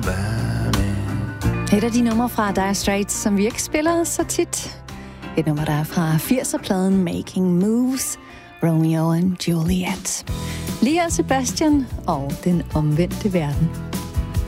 være med. Et af de numre fra Dire Straits, som vi ikke spiller så tit. Et nummer, der er fra 80'er-pladen Making Moves, Romeo and Juliet. Lia Sebastian og Den omvendte verden.